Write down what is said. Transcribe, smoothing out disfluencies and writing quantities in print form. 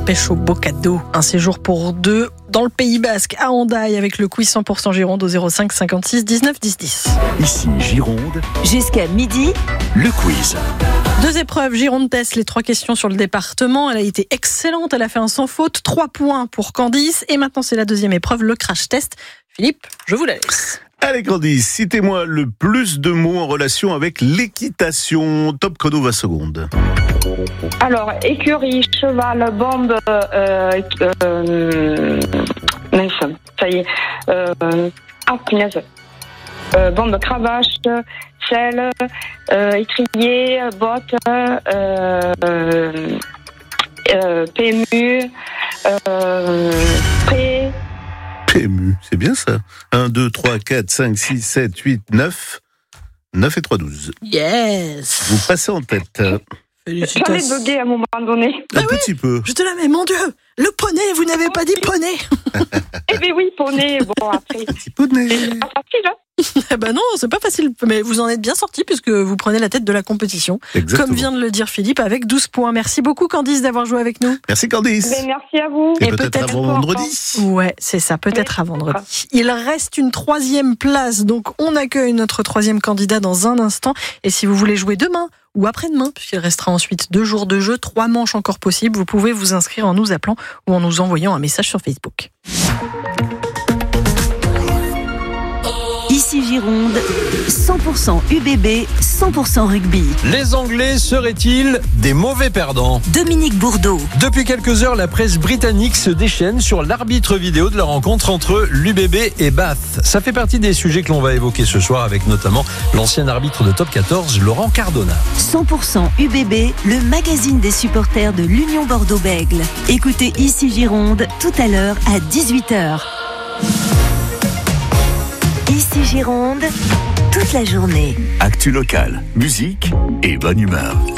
pêche au Bocado. Un séjour pour deux dans le Pays Basque, à Hendaye, avec le quiz 100% Gironde au 05 56 19 10 10. Ici Gironde, Jusqu'à midi, le quiz. 2 épreuves, Gironde test, les 3 questions sur le département. Elle a été excellente, elle a fait un sans faute. 3 points pour Candice. Et maintenant, c'est la 2e épreuve, le crash test. Philippe, je vous la laisse. Allez Candice, citez-moi le plus de mots en relation avec l'équitation. Top chrono 20 secondes. Alors, écurie, cheval, bande, mince, ça y est, punaise, bande, cravache, selle, étrier, botte, PMU, pré. PMU, c'est bien ça. 1, 2, 3, 4, 5, 6, 7, 8, 9. 9 et 3, 12. Yes. Vous passez en tête. J'en ai bugué à un moment donné. Un petit peu. Je te la mets, mon Dieu. Le poney, vous n'avez pas dit poney. Eh bien oui, poney, bon après. Petit poney. C'est pas facile, hein. Eh ben non, c'est pas facile. Mais vous en êtes bien sorti puisque vous prenez la tête de la compétition. Exactement. Comme vient de le dire Philippe, avec 12 points. Merci beaucoup Candice d'avoir joué avec nous. Merci Candice. Mais merci à vous. Et Et peut-être peut-être avant vendredi. Ouais, c'est ça, peut-être à vendredi. Il reste une 3e place, donc on accueille notre 3e candidat dans un instant. Et si vous voulez jouer demain ou après-demain, puisqu'il restera ensuite 2 jours de jeu, 3 manches encore possibles, vous pouvez vous inscrire en nous appelant ou en nous envoyant un message sur Facebook. ici Gironde, 100% UBB, 100% rugby. Les Anglais seraient-ils des mauvais perdants ? Dominique Bourdeau. Depuis quelques heures, la presse britannique se déchaîne sur l'arbitre vidéo de la rencontre entre l'UBB et Bath. Ça fait partie des sujets que l'on va évoquer ce soir avec notamment l'ancien arbitre de Top 14, Laurent Cardona. 100% UBB, le magazine des supporters de l'Union Bordeaux-Bègles. Écoutez ici Gironde tout à l'heure à 18h. Ici Gironde, toute la journée. Actu locale, musique et bonne humeur.